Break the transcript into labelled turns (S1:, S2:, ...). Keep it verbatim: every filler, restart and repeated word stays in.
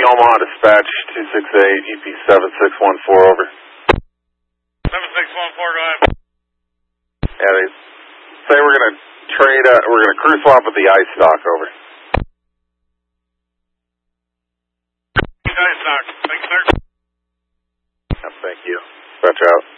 S1: Omaha Dispatch, two six eight, E P seven six one four, over.
S2: seven six one four, go ahead.
S1: Yeah, they say we're going to trade, uh, we're going to crew swap with the ice stock, over.
S2: Ice stock, thanks, sir.
S1: Yeah, thank you. Dispatch out.